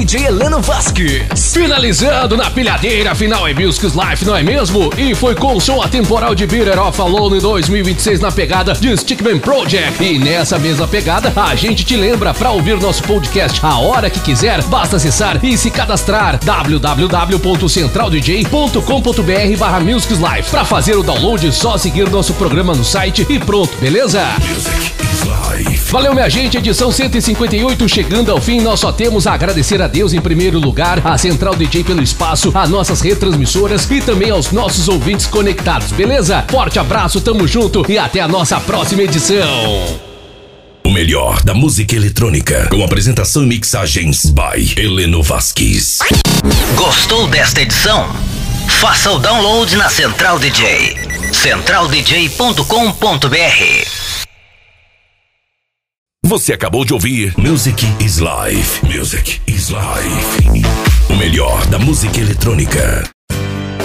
DJ Heleno Vasquez. Finalizando na pilhadeira, final é Music's Life, não é mesmo? E foi com o som atemporal de Bitter Off Alone em 2026 na pegada de Stickman Project. E nessa mesma pegada, a gente te lembra pra ouvir nosso podcast a hora que quiser, basta acessar e se cadastrar www.centraldj.com.br/Music's Life. Pra fazer o download, só seguir nosso programa no site e pronto, beleza? Valeu, minha gente, edição 158 chegando ao fim. Nós só temos a agradecer a Deus em primeiro lugar, a Central DJ pelo espaço, a nossas retransmissoras e também aos nossos ouvintes conectados, beleza? Forte abraço, tamo junto e até a nossa próxima edição. O melhor da música eletrônica, com apresentação e mixagens by Heleno Vasquez. Gostou desta edição? Faça o download na Central DJ, centraldj.com.br. Você acabou de ouvir Music is Life. Music is Life. O melhor da música eletrônica.